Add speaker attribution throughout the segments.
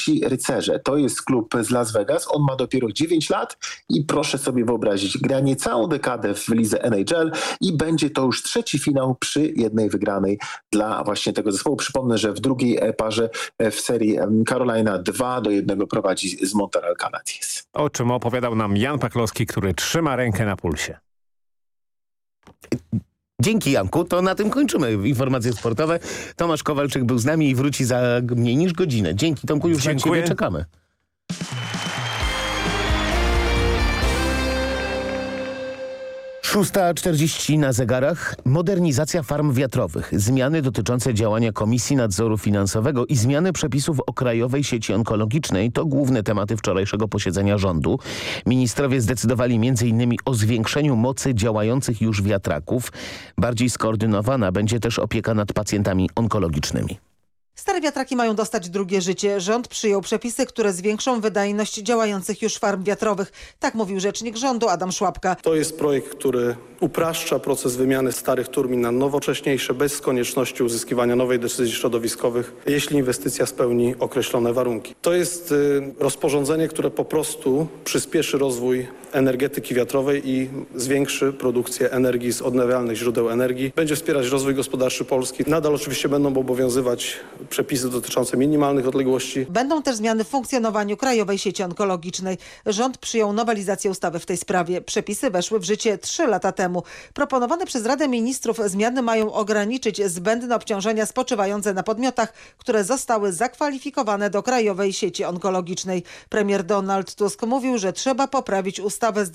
Speaker 1: Najwięksi Rycerze. To jest klub z Las Vegas. On ma dopiero 9 lat i proszę sobie wyobrazić, gra niecałą dekadę w lidze NHL i będzie to już trzeci finał przy jednej wygranej dla właśnie tego zespołu. Przypomnę, że w drugiej parze w serii Carolina 2-1 prowadzi z Montreal Canadiens.
Speaker 2: O czym opowiadał nam Jan Pachlowski, który trzyma rękę na pulsie.
Speaker 3: Dzięki, Janku, to na tym kończymy informacje sportowe. Tomasz Kowalczyk był z nami i wróci za mniej niż godzinę. Dzięki, Tomku, już na ciebie czekamy. 6:40 na zegarach. Modernizacja farm wiatrowych, zmiany dotyczące działania Komisji Nadzoru Finansowego i zmiany przepisów o Krajowej Sieci Onkologicznej to główne tematy wczorajszego posiedzenia rządu. Ministrowie zdecydowali m.in. o zwiększeniu mocy działających już wiatraków. Bardziej skoordynowana będzie też opieka nad pacjentami onkologicznymi.
Speaker 4: Stare wiatraki mają dostać drugie życie. Rząd przyjął przepisy, które zwiększą wydajność działających już farm wiatrowych. Tak mówił rzecznik rządu Adam Szłapka.
Speaker 5: To jest projekt, który upraszcza proces wymiany starych turbin na nowocześniejsze, bez konieczności uzyskiwania nowej decyzji środowiskowych, jeśli inwestycja spełni określone warunki. To jest rozporządzenie, które po prostu przyspieszy rozwój energetyki wiatrowej i zwiększy produkcję energii z odnawialnych źródeł energii. Będzie wspierać rozwój gospodarczy Polski. Nadal oczywiście będą obowiązywać przepisy dotyczące minimalnych odległości.
Speaker 4: Będą też zmiany w funkcjonowaniu Krajowej Sieci Onkologicznej. Rząd przyjął nowelizację ustawy w tej sprawie. Przepisy weszły w życie 3 lata temu. Proponowane przez Radę Ministrów zmiany mają ograniczyć zbędne obciążenia spoczywające na podmiotach, które zostały zakwalifikowane do Krajowej Sieci Onkologicznej. Premier Donald Tusk mówił, że trzeba poprawić ustawę z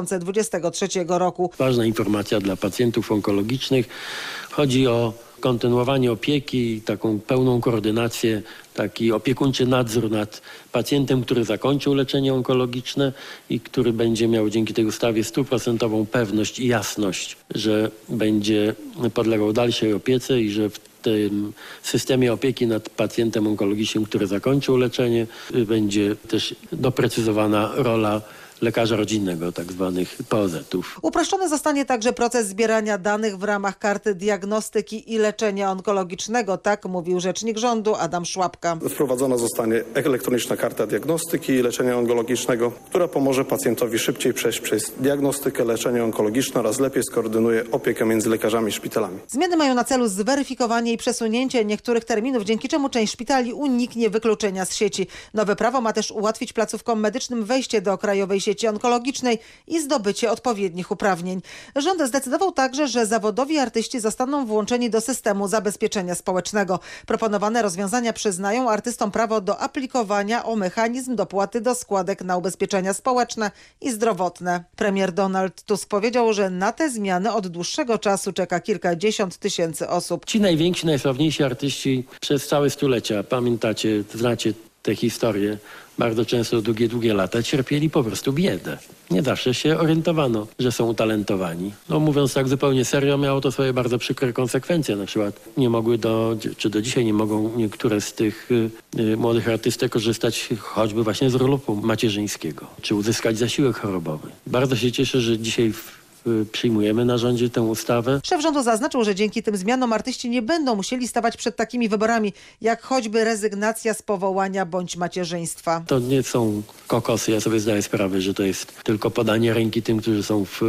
Speaker 4: 2023 roku.
Speaker 6: Ważna informacja dla pacjentów onkologicznych. Chodzi o kontynuowanie opieki, taką pełną koordynację, taki opiekuńczy nadzór nad pacjentem, który zakończył leczenie onkologiczne i który będzie miał dzięki tej ustawie 100% pewność i jasność, że będzie podlegał dalszej opiece i że w tym systemie opieki nad pacjentem onkologicznym, który zakończył leczenie, będzie też doprecyzowana rola lekarza rodzinnego, tak zwanych POZ-ów.
Speaker 4: Uproszczony zostanie także proces zbierania danych w ramach karty diagnostyki i leczenia onkologicznego, tak mówił rzecznik rządu Adam Szłapka.
Speaker 5: Wprowadzona zostanie elektroniczna karta diagnostyki i leczenia onkologicznego, która pomoże pacjentowi szybciej przejść przez diagnostykę, leczenie onkologiczne oraz lepiej skoordynuje opiekę między lekarzami i szpitalami.
Speaker 4: Zmiany mają na celu zweryfikowanie i przesunięcie niektórych terminów, dzięki czemu część szpitali uniknie wykluczenia z sieci. Nowe prawo ma też ułatwić placówkom medycznym wejście do Krajowej Sieci Onkologicznej i zdobycie odpowiednich uprawnień. Rząd zdecydował także, że zawodowi artyści zostaną włączeni do systemu zabezpieczenia społecznego. Proponowane rozwiązania przyznają artystom prawo do aplikowania o mechanizm dopłaty do składek na ubezpieczenia społeczne i zdrowotne. Premier Donald Tusk powiedział, że na te zmiany od dłuższego czasu czeka kilkadziesiąt tysięcy osób.
Speaker 6: Ci najwięksi, najsławniejsi artyści przez całe stulecia, pamiętacie, znacie tę historię, bardzo często długie lata cierpieli po prostu biedę. Nie zawsze się orientowano, że są utalentowani. No mówiąc tak zupełnie serio, miało to swoje bardzo przykre konsekwencje. Na przykład nie mogły czy do dzisiaj nie mogą niektóre z tych młodych artystek korzystać choćby właśnie z urlopu macierzyńskiego, czy uzyskać zasiłek chorobowy. Bardzo się cieszę, że dzisiaj przyjmujemy na rządzie tę ustawę.
Speaker 4: Szef rządu zaznaczył, że dzięki tym zmianom artyści nie będą musieli stawać przed takimi wyborami, jak choćby rezygnacja z powołania bądź macierzyństwa.
Speaker 6: To nie są kokosy, ja sobie zdaję sprawę, że to jest tylko podanie ręki tym, którzy są w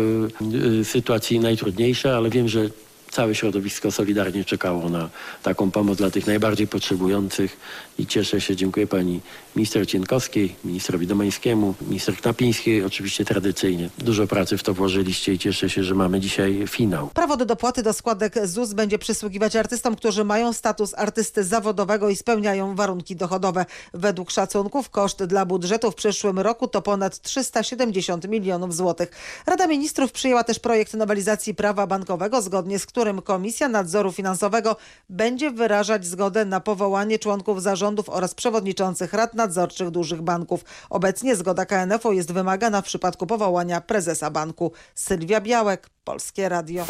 Speaker 6: sytuacji najtrudniejszej, ale wiem, że całe środowisko solidarnie czekało na taką pomoc dla tych najbardziej potrzebujących i cieszę się, dziękuję pani minister Cienkowskiej, ministrowi Domańskiemu, minister Knapińskiej, oczywiście tradycyjnie. Dużo pracy w to włożyliście i cieszę się, że mamy dzisiaj finał.
Speaker 4: Prawo do dopłaty do składek ZUS będzie przysługiwać artystom, którzy mają status artysty zawodowego i spełniają warunki dochodowe. Według szacunków koszt dla budżetu w przyszłym roku to ponad 370 milionów złotych. Rada Ministrów przyjęła też projekt nowelizacji prawa bankowego, zgodnie z którym Komisja Nadzoru Finansowego będzie wyrażać zgodę na powołanie członków zarządów oraz przewodniczących rad nadzorczych dużych banków. Obecnie zgoda KNF-u jest wymagana w przypadku powołania prezesa banku. Sylwia Białek, Polskie Radio.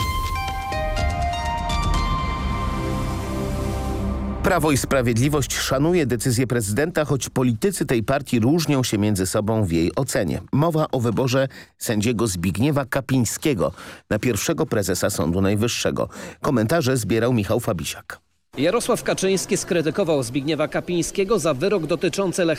Speaker 3: Prawo i Sprawiedliwość szanuje decyzję prezydenta, choć politycy tej partii różnią się między sobą w jej ocenie. Mowa o wyborze sędziego Zbigniewa Kapińskiego na pierwszego prezesa Sądu Najwyższego. Komentarze zbierał Michał Fabisiak.
Speaker 7: Jarosław Kaczyński skrytykował Zbigniewa Kapińskiego za wyrok dotyczący